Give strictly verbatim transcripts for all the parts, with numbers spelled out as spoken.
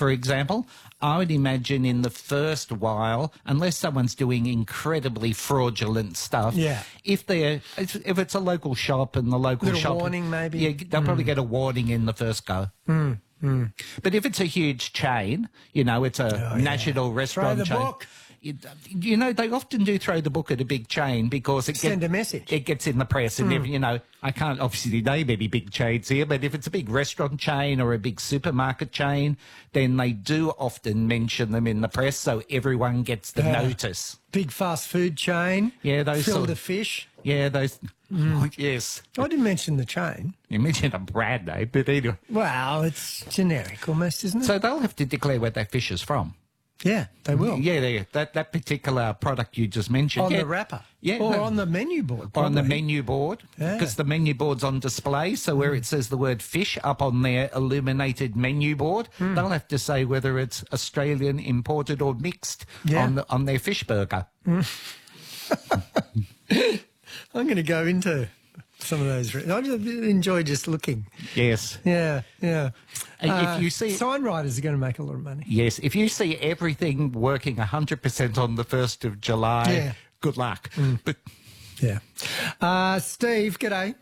for example, I would imagine in the first while, unless someone's doing incredibly fraudulent stuff, yeah. if they're if it's a local shop and the local Little shop, warning maybe, yeah, they'll mm. probably get a warning in the first go. Mm. Mm. But if it's a huge chain, you know, it's a oh, national yeah. restaurant Throw the chain. book. You, you know, they often do throw the book at a big chain because it send get, a message. It gets in the press, and Mm. if, you know, I can't obviously name any big chains here, but if it's a big restaurant chain or a big supermarket chain, then they do often mention them in the press, so everyone gets the uh, notice. Big fast food chain. Yeah, those Fill sort the of, fish. Yeah, those. Mm. Oh, yes. I didn't mention the chain. You mentioned a brand name, but anyway. Well, it's generic almost, isn't it? So they'll have to declare where that fish is from. Yeah, they will. Yeah, they, that that particular product you just mentioned. On yeah. the wrapper. Yeah. Or no, on the menu board. Probably. on the menu board. Yeah. Because the menu board's on display, so where it says the word fish up on their illuminated menu board, mm. they'll have to say whether it's Australian, imported or mixed yeah. on, the, on their fish burger. Mm. I'm going to go into some of those. I just enjoy just looking. Yes. Yeah, yeah. And uh, if you see, sign writers are going to make a lot of money. Yes. If you see everything working one hundred percent on the first of July, yeah. good luck. Mm. But yeah. Uh, Steve, g'day.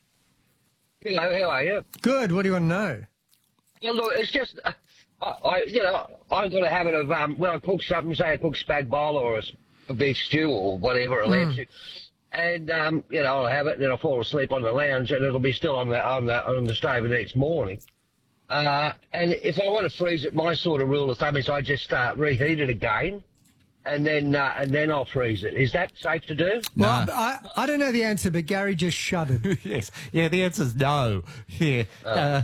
Hello, how are you? Good. What do you want to know? Yeah, look, it's just, uh, I, I, you know, I've got a habit of, um, when I cook something, say I cook spag bowl or a, a beef stew or whatever, a lamb stew, and, um, you know, I'll have it, and then I'll fall asleep on the lounge, and it'll be still on the, on the, on the stove the next morning. Uh, and if I want to freeze it, my sort of rule of thumb is I just uh, reheat it again, and then uh, and then I'll freeze it. Is that safe to do? No. Well, I, I don't know the answer, but Gary just shuddered. Yes. Yeah, the answer's no. Yeah. Uh,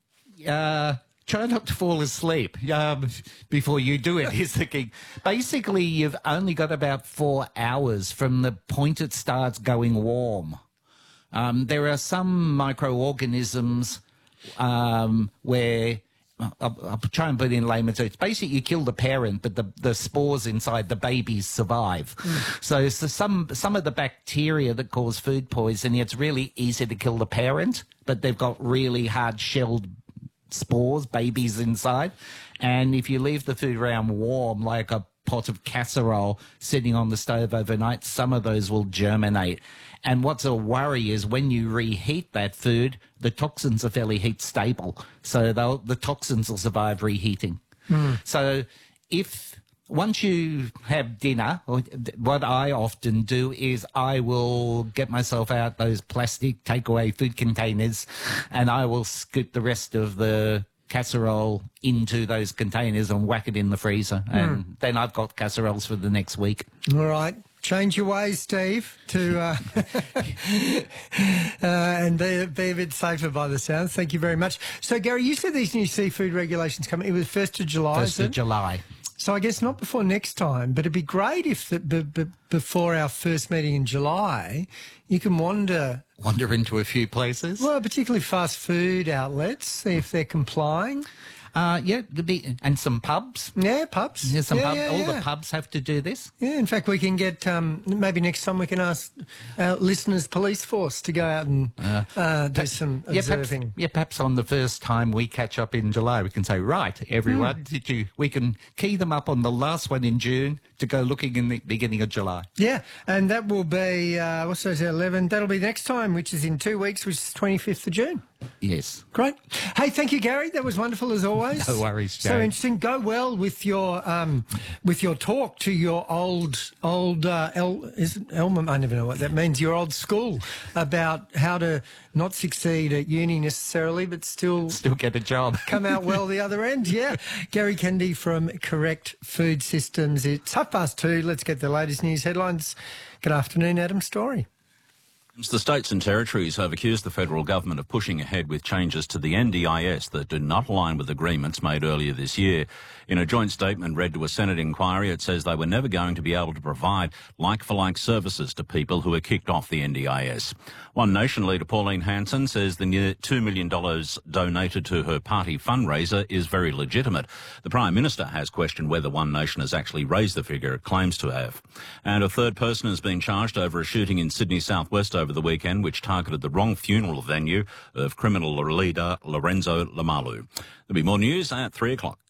uh, try not to fall asleep um, before you do it, is the key. Basically, you've only got about four hours from the point it starts going warm. Um, there are some microorganisms um, where... I'll, I'll try and put it in layman's terms. Basically, you kill the parent, but the, the spores inside the babies survive. Mm. So, so some some of the bacteria that cause food poisoning, it's really easy to kill the parent, but they've got really hard-shelled spores, babies inside. And if you leave the food around warm, like a pot of casserole sitting on the stove overnight, some of those will germinate. And what's a worry is when you reheat that food, the toxins are fairly heat stable. So they'll, the toxins will survive reheating. Mm. So if once you have dinner, what I often do is I will get myself out those plastic takeaway food containers and I will scoop the rest of the casserole into those containers and whack it in the freezer. Mm. And then I've got casseroles for the next week. All right. Change your ways, Steve, to uh, uh, and be, be a bit safer by the sounds. Thank you very much. So, Gary, you said these new seafood regulations come. It was first of July. First of July. So I guess not before next time, but it'd be great if the, b- b- before our first meeting in July, you can wander wander into a few places. Well, particularly fast food outlets, see if they're complying. Uh, yeah, the be, and some pubs. Yeah, pubs. Yeah, some yeah, pub, yeah, all yeah. the pubs have to do this. Yeah, in fact, we can get, um, maybe next time we can ask our listeners' police force to go out and uh, uh, do some yeah, observing. Perhaps, yeah, perhaps on the first time we catch up in July, we can say, right, everyone, mm. did you? We can key them up on the last one in June to go looking in the beginning of July. Yeah, and that will be, uh, what's that, eleven? That'll be next time, which is in two weeks, which is twenty-fifth of June. Yes. Great. Hey, thank you, Gary. That was wonderful as always. No worries, Jay. So interesting. Go well with your um, with your talk to your old old uh, El is it Elmer? I never know what that means. Your old school about how to not succeed at uni necessarily, but still still get a job, come out well the other end. Yeah. Gary Kennedy from Correct Food Systems. It's half past two. Let's get the latest news headlines. Good afternoon, Adam Story. The states and territories have accused the federal government of pushing ahead with changes to the N D I S that do not align with agreements made earlier this year. In a joint statement read to a Senate inquiry, it says they were never going to be able to provide like-for-like services to people who were kicked off the N D I S. One Nation leader Pauline Hanson says the near two million dollars donated to her party fundraiser is very legitimate. The Prime Minister has questioned whether One Nation has actually raised the figure it claims to have. And a third person has been charged over a shooting in Sydney southwest over the weekend which targeted the wrong funeral venue of criminal leader Lorenzo Lamalu. There'll be more news at three o'clock.